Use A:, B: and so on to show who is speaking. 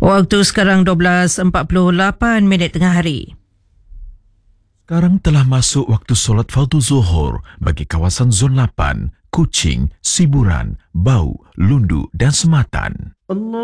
A: Waktu sekarang 12.48 minit tengah hari.
B: Sekarang telah masuk waktu solat fardu zuhur bagi kawasan Zon 8, Kuching, Siburan, Bau, Lundu dan Sematan.